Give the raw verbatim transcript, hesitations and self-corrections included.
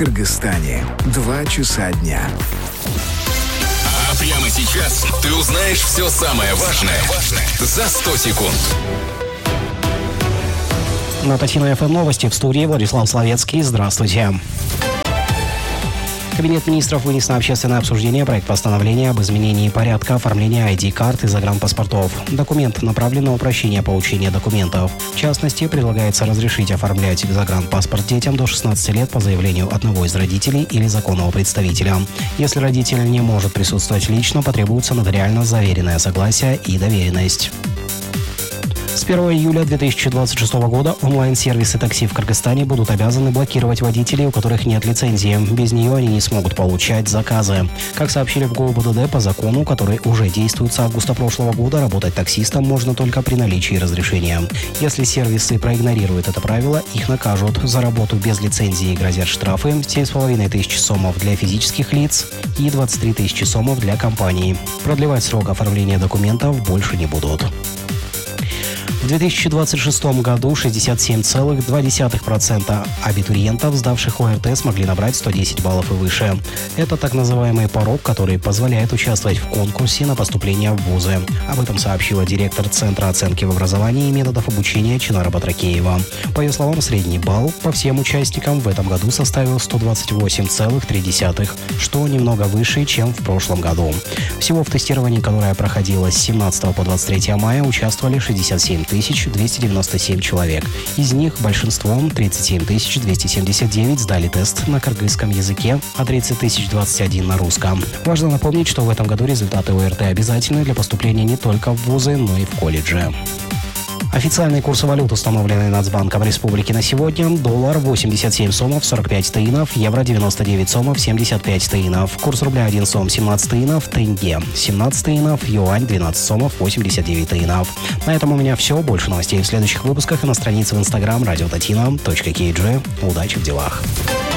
Кыргызстане. Два часа дня. А прямо сейчас ты узнаешь все самое важное за сто секунд. На Татьяна эф эм новости, в студии Владислав Славецкий. Здравствуйте. Кабинет министров вынес на общественное обсуждение проект постановления об изменении порядка оформления ай ди-карт и загранпаспортов. Документ направлен на упрощение получения документов. В частности, предлагается разрешить оформлять загранпаспорт детям до шестнадцати лет по заявлению одного из родителей или законного представителя. Если родитель не может присутствовать лично, потребуется нотариально заверенное согласие и доверенность. С первого июля две тысячи двадцать шестого года онлайн-сервисы такси в Кыргызстане будут обязаны блокировать водителей, у которых нет лицензии. Без нее они не смогут получать заказы. Как сообщили в ГУБДД, по закону, который уже действует с августа прошлого года, работать таксистом можно только при наличии разрешения. Если сервисы проигнорируют это правило, их накажут. За работу без лицензии грозят штрафы семь с половиной тысяч сомов для физических лиц и двадцать три тысячи сомов для компаний. Продлевать срок оформления документов больше не будут. В две тысячи двадцать шестом году шестьдесят семь целых два десятых процента абитуриентов, сдавших о эр тэ, смогли набрать сто десять баллов и выше. Это так называемый порог, который позволяет участвовать в конкурсе на поступление в вузы. Об этом сообщила директор Центра оценки в образовании и методов обучения Чинара Батракеева. По ее словам, средний балл по всем участникам в этом году составил сто двадцать восемь целых три десятых, что немного выше, чем в прошлом году. Всего в тестировании, которое проходило с семнадцатого по двадцать третье мая, участвовали шестьдесят семь тысяч двести девяносто семь человек. Из них большинством, тридцать семь тысяч двести семьдесят девять, сдали тест на кыргызском языке, а тридцать тысяч двадцать один на русском. Важно напомнить, что в этом году результаты о эр тэ обязательны для поступления не только в вузы, но и в колледжи. Официальные курсы валют, установленные Нацбанком Республики на сегодня: доллар восемьдесят семь сомов сорок пять тыинов, евро девяносто девять сомов семьдесят пять тыинов, курс рубля один сом семнадцать тыинов, тенге семнадцать тыинов, юань двенадцать сомов восемьдесят девять тыинов. На этом у меня все. Больше новостей в следующих выпусках и на странице в инстаграм радио татина точка кей джи. Удачи в делах.